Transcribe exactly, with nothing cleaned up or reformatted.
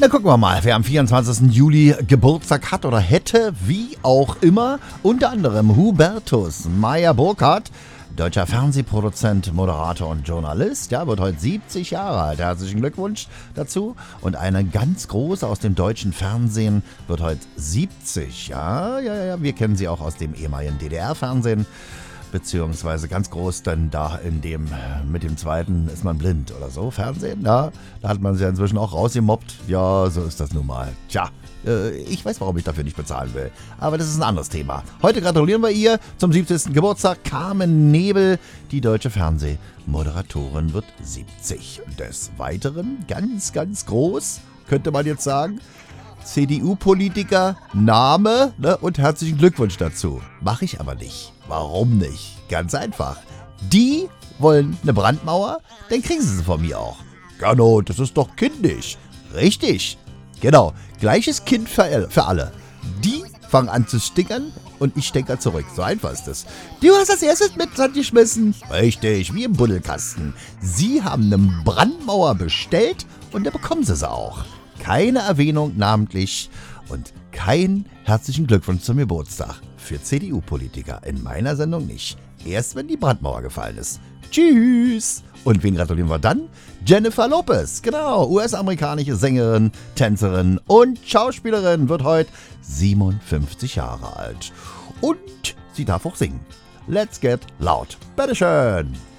Na, gucken wir mal, wer am vierundzwanzigsten Juli Geburtstag hat oder hätte, wie auch immer. Unter anderem Hubertus Meyer-Burkhardt, deutscher Fernsehproduzent, Moderator und Journalist. Ja, wird heute siebzig Jahre alt. Herzlichen Glückwunsch dazu. Und eine ganz große aus dem deutschen Fernsehen wird heute siebzig. Ja, ja, ja, wir kennen sie auch aus dem ehemaligen D D R-Fernsehen. Beziehungsweise ganz groß, denn da in dem, mit dem zweiten ist man blind oder so, Fernsehen, ja, da hat man sie ja inzwischen auch rausgemobbt. Ja, so ist das nun mal. Tja, äh, ich weiß, warum ich dafür nicht bezahlen will, aber das ist ein anderes Thema. Heute gratulieren wir ihr zum siebzigsten Geburtstag. Carmen Nebel, die deutsche Fernsehmoderatorin, wird siebzig. Des Weiteren, ganz, ganz groß, könnte man jetzt sagen, C D U-Politiker, Name, ne, und herzlichen Glückwunsch dazu. Mache ich aber nicht. Warum nicht? Ganz einfach. Die wollen eine Brandmauer, dann kriegen sie sie von mir auch. Gernot, das ist doch kindisch. Richtig. Genau. Gleiches Kind für, für alle. Die fangen an zu stickern und ich stecke zurück. So einfach ist es. Du hast als erstes mit Sand geschmissen. Richtig, wie im Buddelkasten. Sie haben eine Brandmauer bestellt und da bekommen sie sie auch. Keine Erwähnung namentlich und kein herzlichen Glückwunsch zum Geburtstag für C D U-Politiker. In meiner Sendung nicht. Erst wenn die Brandmauer gefallen ist. Tschüss! Und wen gratulieren wir dann? Jennifer Lopez, genau, U S-amerikanische Sängerin, Tänzerin und Schauspielerin, wird heute siebenundfünfzig Jahre alt. Und sie darf auch singen. Let's get loud. Bitteschön!